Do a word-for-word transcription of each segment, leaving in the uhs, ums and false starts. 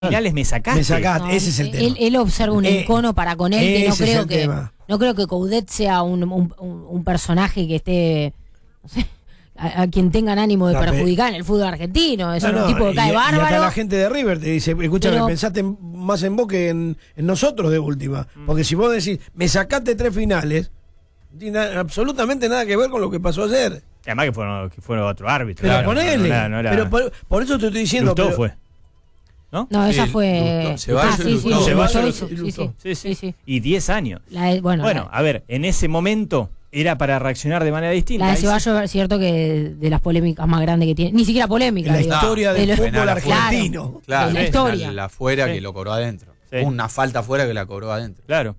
finales me sacaste. Me sacaste, No, ese es el tema. Él, él observa un Eh, encono para con él que no ese es creo el que tema. no creo que Coudet sea un, un, un- un personaje que esté, no sé, a, a quien tengan ánimo de No, pero- perjudicar en el fútbol argentino. Es No, un no, tipo que y- cae y hasta bárbaro. la gente de River te dice, escúchame, Pero- pensaste más en vos que en, en nosotros de última. Porque si vos decís, me sacaste tres finales, no tiene na- absolutamente nada que ver con lo que pasó ayer. Además que fueron, que fueron otro árbitro. Pero claro, ponele. no era- no era- pero por, por eso te estoy diciendo. Lustó pero- fue. ¿No? No, esa Sí, fue. Lustó. Ceballos ah, y sí, Lustó. sí, sí, Ceballos Lustó y hizo- Lustó. sí, sí, Sí, sí. sí, sí. Y diez años. La de- bueno, Bueno, la, a ver, en ese momento era para reaccionar de manera distinta. la de Ahí sí- Ceballos es cierto que de las polémicas más grandes que tiene. Ni siquiera polémica. En la digo. historia de del lo- fútbol penal afuera. argentino. Claro, de la sí, historia. La afuera Sí. que lo cobró adentro. Sí. Una falta afuera que la cobró adentro. Claro.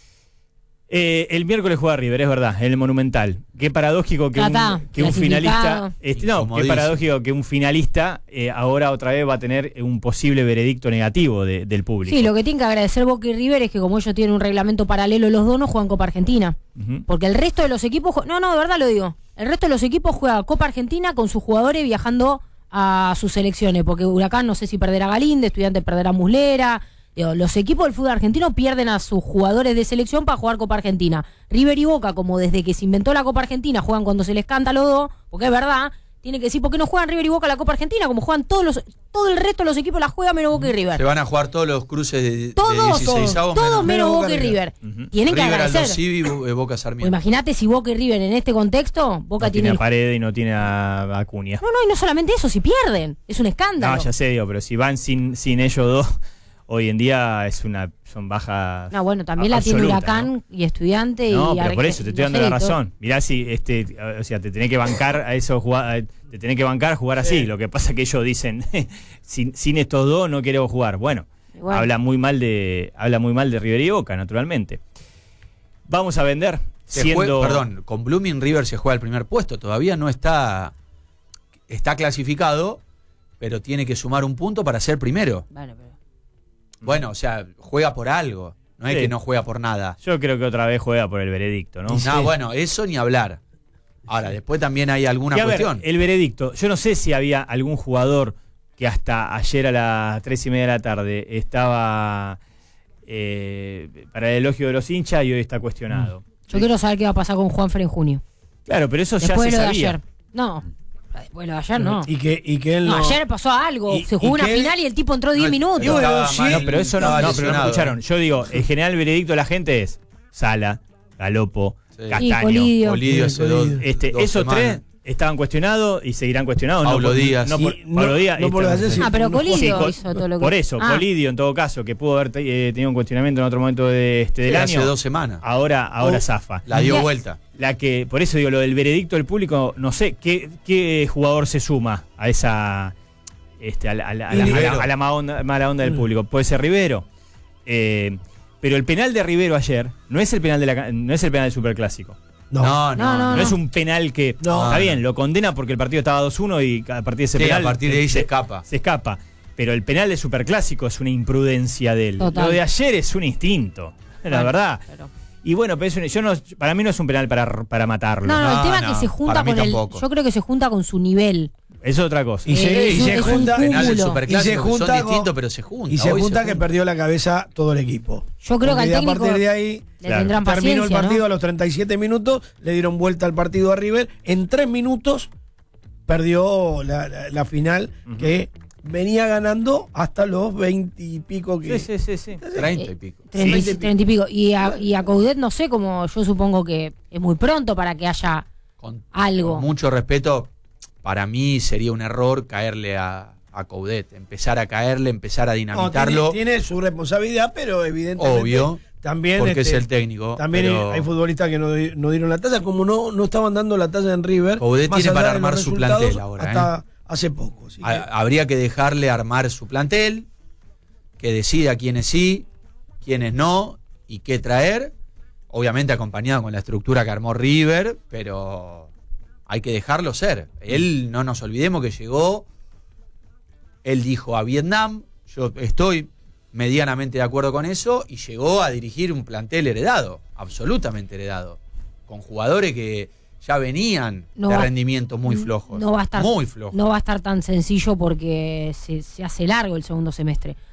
Eh, el miércoles juega River, es verdad, en el Monumental. Qué paradójico que, Ya un, está, que un clasificado. finalista. Este, no, qué Incomodísimo. paradójico que un finalista eh, ahora otra vez va a tener un posible veredicto negativo de- del público. Sí, lo que tienen que agradecer Boca y River es que como ellos tienen un reglamento paralelo los dos, no juegan Copa Argentina. Ujú. Porque el resto de los equipos, jue- no, no, de verdad lo digo, el resto de los equipos juega Copa Argentina con sus jugadores viajando a sus selecciones, porque Huracán no sé si perderá Galíndez, Estudiantes perderá Muslera. Digo, los equipos del fútbol argentino pierden a sus jugadores de selección para jugar Copa Argentina. River y Boca, como desde que se inventó la Copa Argentina, juegan cuando se les canta a los dos, porque es verdad, tiene que decir, ¿por qué no juegan River y Boca la Copa Argentina? Como juegan todos los, todo el resto de los equipos la juega menos Boca y River. Se van a jugar todos los cruces de, de Todos, dieciseis todos, todos menos Boca y River. Ujú. Tienen que River, Aldo agradecer. Civi y Bo- eh, Boca Pues Sarmiento. imagínate si Boca y River en este contexto, Boca No tiene tiene el a Paredes y no tiene a Acuña. No, no, y no solamente eso, si pierden, es un escándalo. No, ya sé, digo, pero si van sin, sin ellos dos, hoy en día es una son bajas. No, bueno, también la absolutas, tiene Huracán y Estudiante y No, pero Arge- por eso te estoy no dando sé, la y todo. razón. Mirá si este, o sea, te tenés que bancar a esos jugadores, te tenés que bancar jugar así. Lo que pasa es que ellos dicen, sin, sin estos dos no queremos jugar. Bueno, Y bueno. habla muy mal de, habla muy mal de River y Boca, naturalmente. Vamos a vender. Se Siendo, juega- perdón, con Blooming River se juega el primer puesto. Todavía no está. Está clasificado, pero tiene que sumar un punto para ser primero. Bueno, pero- Bueno, o sea, juega por algo. No es Sí. que no juega por nada. Yo creo que otra vez juega por el veredicto, ¿no? Y sí. No, bueno, eso ni hablar. Ahora, después también hay alguna Y a ver, cuestión. el veredicto. Yo no sé si había algún jugador que hasta ayer a las tres y media de la tarde estaba eh, para el elogio de los hinchas y hoy está cuestionado. yo quiero saber qué va a pasar con Juanfer en junio. Claro, pero eso Después ya de se lo de sabía. ayer. No, después de lo de ayer no. Y que, y que él No, no. ayer pasó algo. Y- Se jugó y una que él- final y el tipo entró diez No, minutos. y bueno, estaba sí. mal, No, pero eso no, estaba no, pero no me lesionado. escucharon. Yo digo, en general el veredicto de la gente es Sala, Galopo, Sí. Castaño. Sí, Colidio. Colidio hace dos, Este, dos esos semanas. tres estaban cuestionados y seguirán cuestionados. Paulo no por, Díaz. No por, Y no- Paulo Díaz. no por este, lo de ayer, sí. Ah, pero no- Colidio Sí, co- hizo todo lo que... por eso, Ah, Colidio en todo caso, que pudo haber eh, tenido un cuestionamiento en otro momento de, este, del Sí, año. hace dos semanas. Ahora, ahora Oh, zafa. La dio Ya. vuelta. La que, por eso digo, lo del veredicto del público, no sé, ¿qué, qué jugador se suma a esa este, a la, a la- a la- a la- Rivero. a la mala onda, mala onda del público? Puede ser Rivero. Eh, pero el penal de Rivero ayer no es el penal de la, no es el penal del Superclásico. No. No, no, No, no. no, No es un penal que No. está bien, lo condena porque el partido estaba dos uno y a partir de ese Sí, penal a partir de ahí se escapa. se escapa. Pero el penal de Superclásico es una imprudencia de él. Total. Lo de ayer es un instinto, la bueno, verdad. pero- Y bueno, pero es un- yo no, para mí no es un penal para, para matarlo. No, no, el No, tema es no, que se junta para mí con el... tampoco. Yo creo que se junta con su nivel. Es otra cosa. Y se, Eh, y es un- se es un junta, cúmulo. Penal del Y se Superclásico, que junta son con- distintos, pero se juntan. y se Hoy junta que perdió la cabeza todo el equipo. Yo creo que Porque al a técnico partir de ahí le Claro. tendrán terminó paciencia, el partido ¿no? a los treinta y siete minutos, le dieron vuelta al partido a River. En tres minutos perdió la, la- la final Ujú. que venía ganando hasta los veinte y pico que... Sí, sí, sí, sí. treinta y pico. Treinta y- Sí. treinta y pico. Y a, y a Coudet no sé, como yo supongo que es muy pronto para que haya Con, algo. con mucho respeto, para mí sería un error caerle a, a Coudet. Empezar a caerle, empezar a No, dinamitarlo. tiene, tiene su responsabilidad, pero evidentemente Obvio. también Porque este, es el técnico. también pero hay futbolistas que no, di- no dieron la talla, como no, no estaban dando la talla en River. Coudet más tiene allá para de los armar su resultados, plantel ahora, hasta hace poco. así que- ha- habría que dejarle armar su plantel, que decida quiénes sí, quiénes no y qué traer. Obviamente acompañado con la estructura que armó River, pero hay que dejarlo ser. Él, no nos olvidemos que llegó, él dijo a Vietnam, yo estoy medianamente de acuerdo con eso, y llegó a dirigir un plantel heredado, absolutamente heredado, con jugadores que ya venían No de va- rendimientos muy flojos. No va a estar, Muy flojos. no va a estar tan sencillo porque se, se hace largo el segundo semestre.